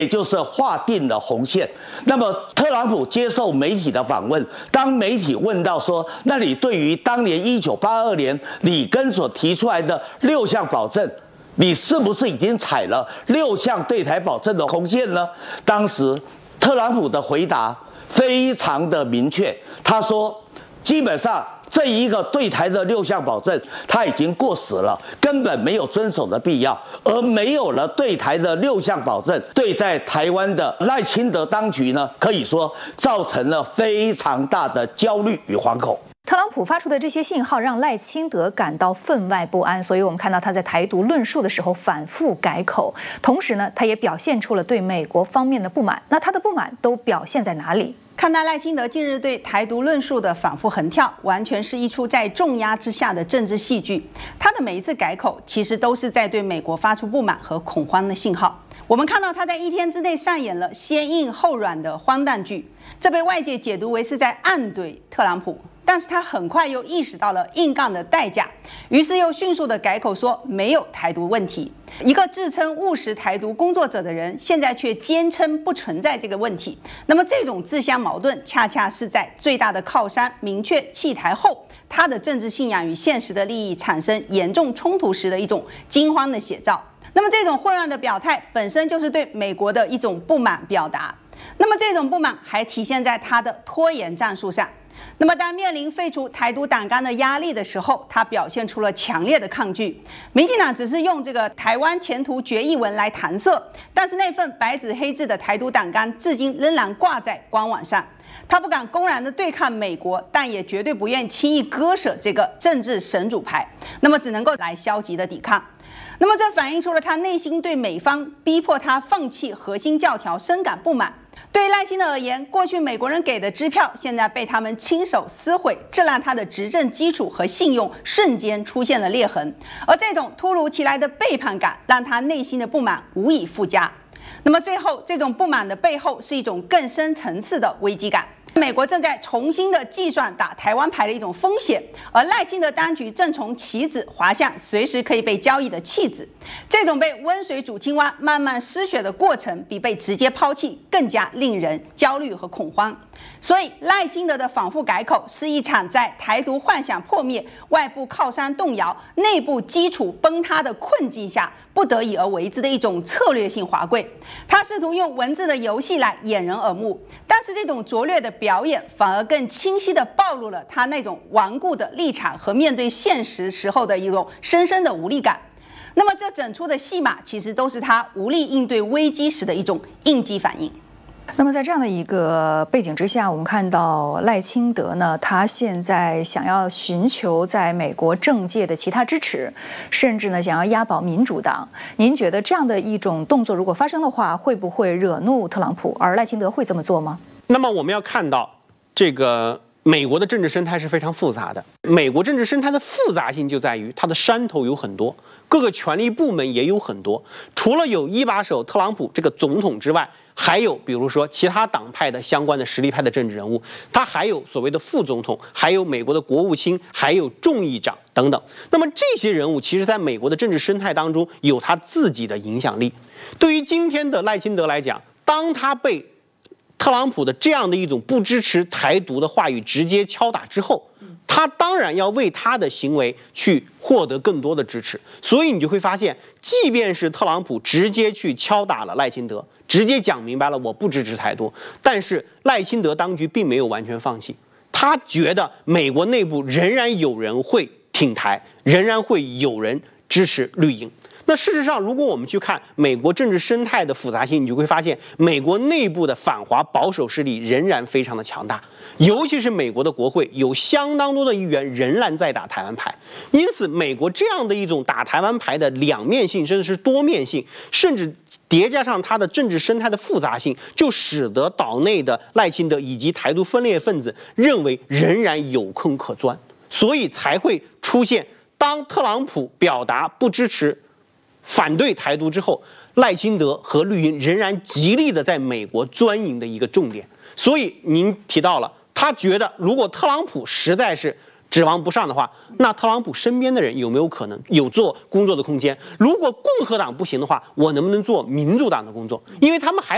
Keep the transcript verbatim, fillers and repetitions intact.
也就是划定了红线。那么特朗普接受媒体的访问，当媒体问到说，那你对于当年一九八二年里根所提出来的六项保证，你是不是已经踩了六项对台保证的红线呢？当时特朗普的回答非常的明确，他说，基本上这一个对台的六项保证，他已经过时了，根本没有遵守的必要。而没有了对台的六项保证，对在台湾的赖清德当局呢，可以说造成了非常大的焦虑与惶恐。 特朗普发出的这些信号让赖清德感到分外不安，所以我们看到他在台独论述的时候反复改口，同时呢，他也表现出了对美国方面的不满。那他的不满都表现在哪里？ 看到赖清德近日对台独论述的反复横跳，完全是一出在重压之下的政治戏剧。他的每一次改口，其实都是在对美国发出不满和恐慌的信号。我们看到他在一天之内上演了先硬后软的荒诞剧，这被外界解读为是在暗怼特朗普。但是他很快又意识到了硬杠的代价，于是又迅速的改口说没有台独问题。一个自称务实台独工作者的人，现在却坚称不存在这个问题。那么这种自相矛盾，恰恰是在最大的靠山明确弃台后，他的政治信仰与现实的利益产生严重冲突时的一种惊慌的写照。那么这种混乱的表态本身就是对美国的一种不满表达。那么这种不满还体现在他的拖延战术上。那么，当面临废除台独党纲的压力的时候，他表现出了强烈的抗拒。民进党只是用这个台湾前途决议文来搪塞，但是那份白纸黑字的台独党纲至今仍然挂在官网上。他不敢公然的对抗美国，但也绝对不愿轻易割舍这个政治神主牌，那么只能够来消极的抵抗。那么这反映出了他内心对美方逼迫他放弃核心教条深感不满。对赖清德而言，过去美国人给的支票现在被他们亲手撕毁，这让他的执政基础和信用瞬间出现了裂痕。而这种突如其来的背叛感，让他内心的不满无以复加。那么最后，这种不满的背后是一种更深层次的危机感。美国正在重新的计算打台湾牌的一种风险，而赖清德当局正从棋子滑向随时可以被交易的弃子。这种被温水煮青蛙、慢慢失血的过程，比被直接抛弃更加令人焦虑和恐慌。所以，赖清德的反复改口是一场在台独幻想破灭、外部靠山动摇、内部基础崩塌的困境下不得已而为之的一种策略性滑跪。他试图用文字的游戏来掩人耳目，但是这种拙劣的表演反而更清晰地暴露了他那种顽固的立场和面对现实时候的一种深深的无力感。那么，这整出的戏码其实都是他无力应对危机时的一种应激反应。 那么在这样的一个背景之下，我们看到赖清德呢，他现在想要寻求在美国政界的其他支持，甚至呢想要押宝民主党。您觉得这样的一种动作如果发生的话，会不会惹怒特朗普？而赖清德会这么做吗？ 那么我们要看到，这个美国的政治生态是非常复杂的。美国政治生态的复杂性就在于它的山头有很多，各个权力部门也有很多。除了有一把手特朗普这个总统之外，还有比如说其他党派的相关的实力派的政治人物，他还有所谓的副总统，还有美国的国务卿，还有众议长等等。那么这些人物其实在美国的政治生态当中有他自己的影响力。对于今天的赖清德来讲，当他被特朗普的这样的一种不支持台独的话语直接敲打之后，他当然要为他的行为去获得更多的支持。所以你就会发现，即便是特朗普直接去敲打了赖清德，直接讲明白了我不支持台独，但是赖清德当局并没有完全放弃，他觉得美国内部仍然有人会挺台，仍然会有人支持绿营。那事实上，如果我们去看美国政治生态的复杂性，你就会发现，美国内部的反华保守势力仍然非常的强大，尤其是美国的国会有相当多的议员仍然在打台湾牌。因此，美国这样的一种打台湾牌的两面性，甚至是多面性，甚至叠加上它的政治生态的复杂性，就使得岛内的赖清德以及台独分裂分子认为仍然有空可钻，所以才会出现当特朗普表达不支持反对台独之后，赖清德和绿营仍然极力的在美国钻营的一个重点。所以您提到了，他觉得如果特朗普实在是指望不上的话，那特朗普身边的人有没有可能有做工作的空间？如果共和党不行的话，我能不能做民主党的工作？因为他们还